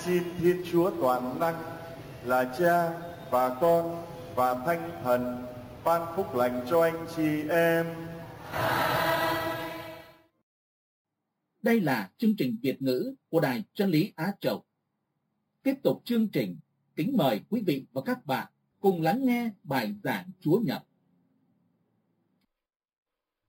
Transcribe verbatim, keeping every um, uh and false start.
Xin Thiên Chúa toàn năng là Cha và Con và Thánh Thần ban phúc lành cho anh chị em. Đây là chương trình Việt ngữ của Đài Chân lý Á Châu. Tiếp tục chương trình, kính mời quý vị và các bạn cùng lắng nghe bài giảng Chúa Nhật